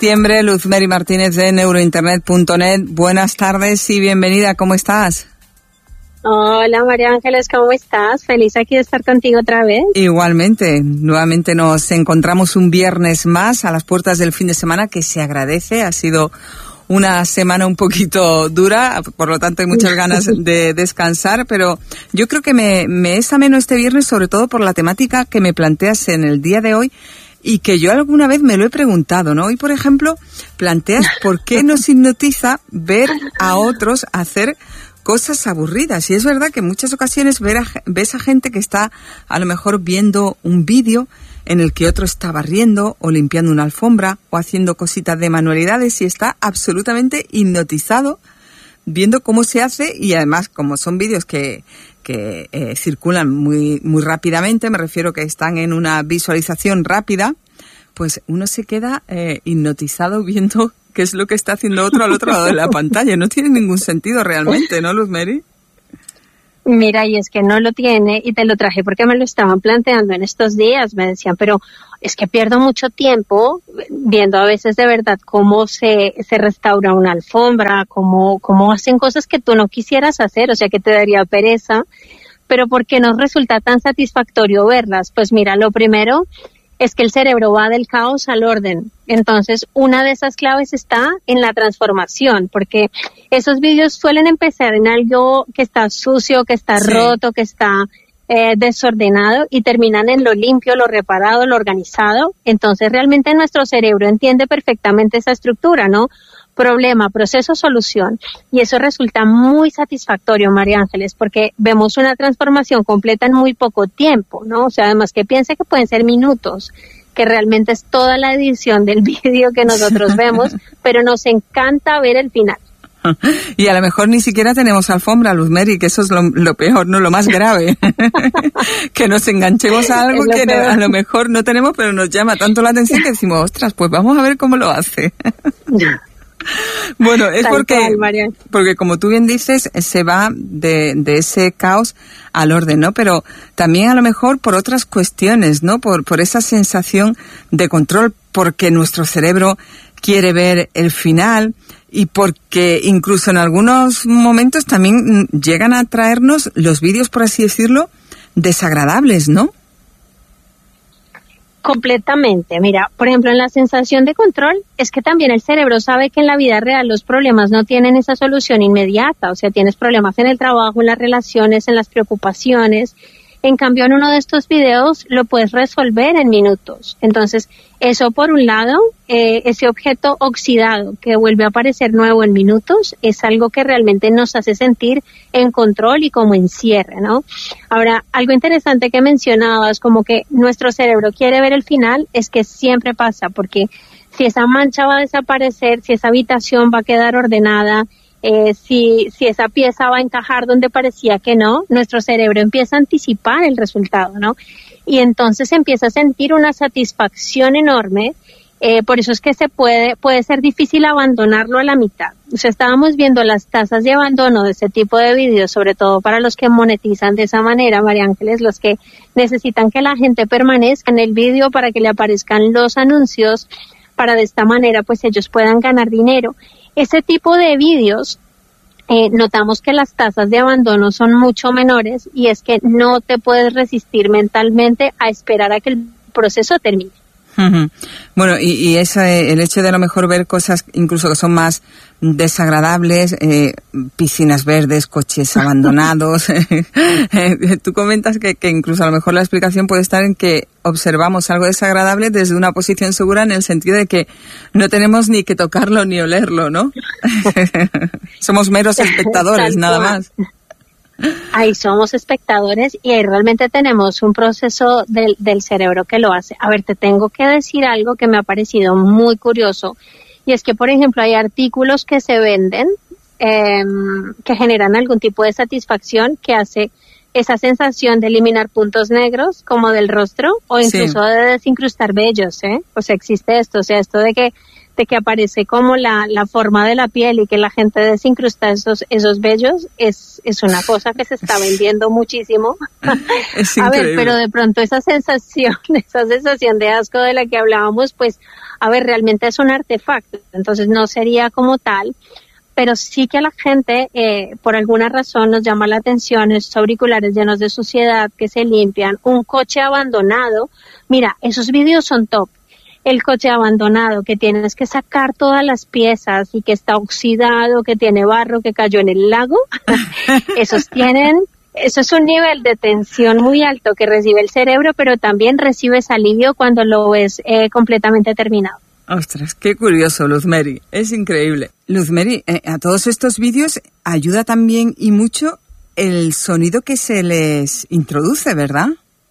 septiembre. Luz Mary Martínez de neurointernet.net. Buenas tardes y bienvenida. ¿Cómo estás? Hola María Ángeles, ¿cómo estás? Feliz aquí de estar contigo otra vez. Igualmente, nuevamente nos encontramos un viernes más a las puertas del fin de semana, que se agradece. Ha sido una semana un poquito dura, por lo tanto hay muchas ganas de descansar, pero yo creo que me es ameno este viernes, sobre todo por la temática que me planteas en el día de hoy y que yo alguna vez me lo he preguntado, ¿no? Hoy, por ejemplo, planteas por qué nos hipnotiza ver a otros hacer cosas aburridas. Y es verdad que en muchas ocasiones ves a gente que está a lo mejor viendo un vídeo en el que otro está barriendo o limpiando una alfombra o haciendo cositas de manualidades y está absolutamente hipnotizado viendo cómo se hace, y además como son vídeos que circulan muy rápidamente, me refiero que están en una visualización rápida, pues uno se queda hipnotizado viendo qué es lo que está haciendo otro al otro lado de la pantalla. No tiene ningún sentido realmente, ¿no, Luz Mary? Mira, y es que no lo tiene, y te lo traje porque me lo estaban planteando en estos días. Me decían, pero es que pierdo mucho tiempo viendo a veces de verdad cómo se restaura una alfombra, cómo hacen cosas que tú no quisieras hacer, o sea, que te daría pereza, pero ¿por qué nos resulta tan satisfactorio verlas? Pues mira, lo primero es que el cerebro va del caos al orden. Entonces, una de esas claves está en la transformación, porque esos vídeos suelen empezar en algo que está sucio, que está roto, que está desordenado, y terminan en lo limpio, lo reparado, lo organizado. Entonces, realmente nuestro cerebro entiende perfectamente esa estructura, ¿no? Problema, proceso, solución. Y eso resulta muy satisfactorio, María Ángeles, porque vemos una transformación completa en muy poco tiempo, ¿no? O sea, además que piense que pueden ser minutos, que realmente es toda la edición del vídeo que nosotros vemos, pero nos encanta ver el final. Y a lo mejor ni siquiera tenemos alfombra, Luz Mary, que eso es lo peor, no lo más grave. Que nos enganchemos a algo que a lo mejor no tenemos, pero nos llama tanto la atención que decimos, ostras, pues vamos a ver cómo lo hace. Bueno, es porque como tú bien dices, se va de ese caos al orden, ¿no? Pero también a lo mejor por otras cuestiones, ¿no? Por esa sensación de control, porque nuestro cerebro quiere ver el final y porque incluso en algunos momentos también llegan a traernos los vídeos, por así decirlo, desagradables, ¿no? Completamente. Mira, por ejemplo, en la sensación de control es que también el cerebro sabe que en la vida real los problemas no tienen esa solución inmediata. O sea, tienes problemas en el trabajo, en las relaciones, en las preocupaciones. En cambio, en uno de estos videos lo puedes resolver en minutos. Entonces, eso por un lado, ese objeto oxidado que vuelve a aparecer nuevo en minutos, es algo que realmente nos hace sentir en control y como en cierre, ¿no? Ahora, algo interesante que mencionabas, como que nuestro cerebro quiere ver el final, es que siempre pasa, porque si esa mancha va a desaparecer, si esa habitación va a quedar ordenada, si esa pieza va a encajar donde parecía que no, nuestro cerebro empieza a anticipar el resultado, ¿no? Y entonces empieza a sentir una satisfacción enorme. Por eso es que puede ser difícil abandonarlo a la mitad. O sea, estábamos viendo las tasas de abandono de ese tipo de vídeos, sobre todo para los que monetizan de esa manera, María Ángeles, los que necesitan que la gente permanezca en el vídeo para que le aparezcan los anuncios, para de esta manera pues ellos puedan ganar dinero. Ese tipo de vídeos, notamos que las tasas de abandono son mucho menores, y es que no te puedes resistir mentalmente a esperar a que el proceso termine. Uh-huh. Bueno, y el hecho de a lo mejor ver cosas incluso que son más desagradables, piscinas verdes, coches abandonados. Tú comentas que incluso a lo mejor la explicación puede estar en que observamos algo desagradable desde una posición segura, en el sentido de que no tenemos ni que tocarlo ni olerlo, ¿no? Somos meros espectadores, nada más. Ahí somos espectadores, y ahí realmente tenemos un proceso del cerebro que lo hace. A ver, te tengo que decir algo que me ha parecido muy curioso, y es que, por ejemplo, hay artículos que se venden que generan algún tipo de satisfacción, que hace esa sensación de eliminar puntos negros como del rostro, o incluso de desincrustar vellos, O sea, existe esto, o sea, esto de que de que aparece como la forma de la piel y que la gente desincrusta esos vellos, es una cosa que se está vendiendo muchísimo. Es a increíble. ver, pero de pronto esa sensación de asco de la que hablábamos, pues, a ver, realmente es un artefacto, entonces no sería como tal, pero sí que a la gente, por alguna razón, nos llama la atención esos auriculares llenos de suciedad que se limpian, un coche abandonado. Mira, esos vídeos son top. El coche abandonado, que tienes que sacar todas las piezas y que está oxidado, que tiene barro, que cayó en el lago, eso es un nivel de tensión muy alto que recibe el cerebro, pero también recibes alivio cuando lo ves completamente terminado. Ostras, qué curioso, Luzmeri, es increíble. Luzmeri, a todos estos vídeos ayuda también y mucho el sonido que se les introduce, ¿verdad?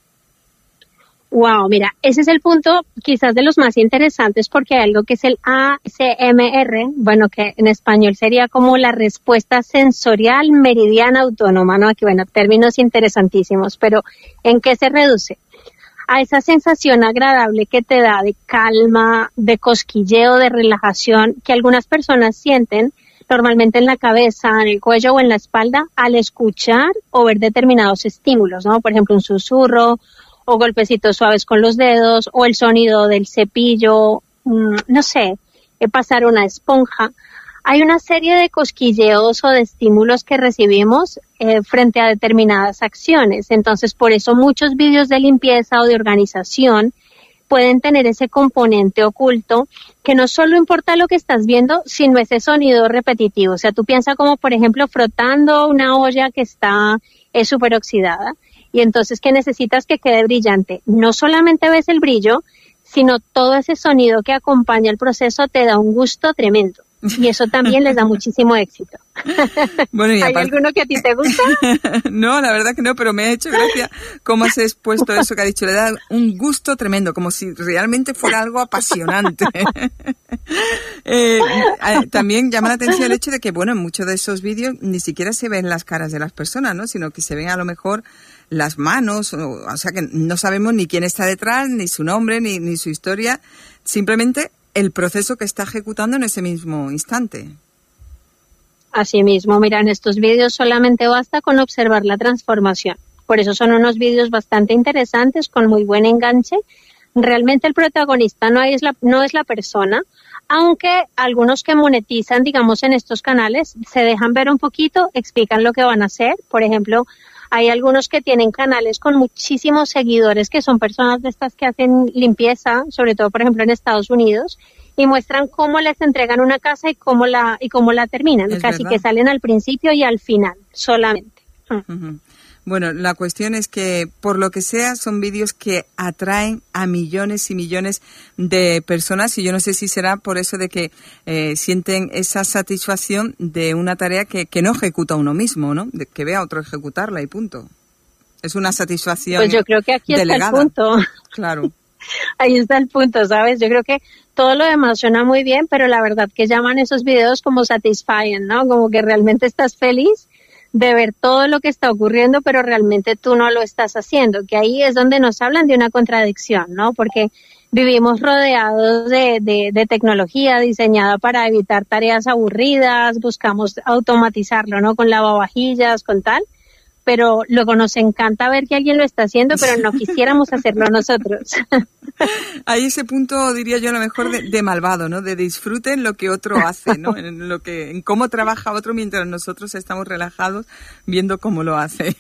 Wow, mira, ese es el punto quizás de los más interesantes porque hay algo que es el ASMR, bueno, que en español sería como la respuesta sensorial meridiana autónoma, ¿no? Aquí, bueno, términos interesantísimos, pero ¿en qué se reduce? A esa sensación agradable que te da de calma, de cosquilleo, de relajación, que algunas personas sienten normalmente en la cabeza, en el cuello o en la espalda al escuchar o ver determinados estímulos, ¿no? Por ejemplo, un susurro, o golpecitos suaves con los dedos, o el sonido del cepillo, no sé, pasar una esponja. Hay una serie de cosquilleos o de estímulos que recibimos frente a determinadas acciones. Entonces, por eso muchos vídeos de limpieza o de organización pueden tener ese componente oculto que no solo importa lo que estás viendo, sino ese sonido repetitivo. O sea, tú piensas como, por ejemplo, frotando una olla que está súper oxidada. Y entonces que necesitas que quede brillante. No solamente ves el brillo, sino todo ese sonido que acompaña el proceso te da un gusto tremendo. Y eso también les da muchísimo éxito. Bueno, y ¿Hay alguno que a ti te gusta? No, la verdad que no, pero me ha hecho gracia cómo has expuesto eso que ha dicho. Le da un gusto tremendo, como si realmente fuera algo apasionante. También llama la atención el hecho de que, bueno, en muchos de esos vídeos ni siquiera se ven las caras de las personas, ¿no? Sino que se ven a lo mejor las manos, o sea que no sabemos ni quién está detrás, ni su nombre, ni su historia, simplemente el proceso que está ejecutando en ese mismo instante. Así mismo, mira, en estos vídeos solamente basta con observar la transformación. Por eso son unos vídeos bastante interesantes, con muy buen enganche. Realmente el protagonista no es la persona, aunque algunos que monetizan, digamos, en estos canales, se dejan ver un poquito, explican lo que van a hacer. Por ejemplo, hay algunos que tienen canales con muchísimos seguidores, que son personas de estas que hacen limpieza, sobre todo, por ejemplo, en Estados Unidos, y muestran cómo les entregan una casa y cómo la terminan. Es casi verdad. que salen al principio y al final, solamente. Uh-huh. Bueno, la cuestión es que, por lo que sea, son vídeos que atraen a millones y millones de personas, y yo no sé si será por eso de que sienten esa satisfacción de una tarea que no ejecuta uno mismo, ¿no? De que vea a otro ejecutarla y punto. Es una satisfacción Pues yo creo que aquí delegada. está el punto. Claro. Ahí está el punto, ¿sabes? Yo creo que todo lo demás suena muy bien, pero la verdad que llaman esos videos como satisfying, ¿no? Como que realmente estás feliz de ver todo lo que está ocurriendo, pero realmente tú no lo estás haciendo, que ahí es donde nos hablan de una contradicción, ¿no? Porque vivimos rodeados de tecnología diseñada para evitar tareas aburridas, buscamos automatizarlo, ¿no? Con lavavajillas, con tal, pero luego nos encanta ver que alguien lo está haciendo, pero no quisiéramos hacerlo nosotros. Hay ese punto, diría yo, a lo mejor de malvado, ¿no? De disfruten lo que otro hace, ¿no? En cómo trabaja otro mientras nosotros estamos relajados viendo cómo lo hace.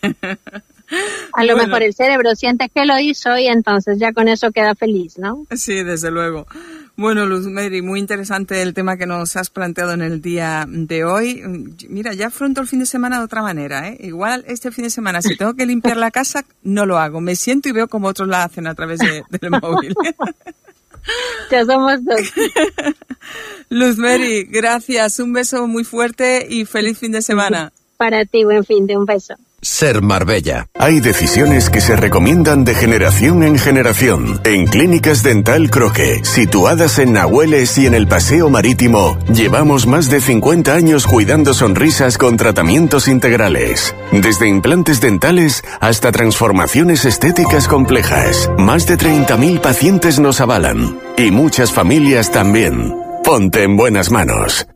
A lo mejor el cerebro siente que lo hizo y entonces ya con eso queda feliz, ¿no? Sí, desde luego. Bueno, Luzmeri, muy interesante el tema que nos has planteado en el día de hoy. Mira, ya afronto el fin de semana de otra manera, ¿eh? Igual este fin de semana, si tengo que limpiar la casa, no lo hago. Me siento y veo como otros la hacen a través del móvil. Ya somos dos. Luzmeri, gracias. Un beso muy fuerte y feliz fin de semana. Para ti, buen fin de un beso. Ser Marbella. Hay decisiones que se recomiendan de generación en generación. En Clínicas Dental Croque, situadas en Nahueles y en el Paseo Marítimo, llevamos más de 50 años cuidando sonrisas con tratamientos integrales. Desde implantes dentales hasta transformaciones estéticas complejas. Más de 30.000 pacientes nos avalan. Y muchas familias también. Ponte en buenas manos.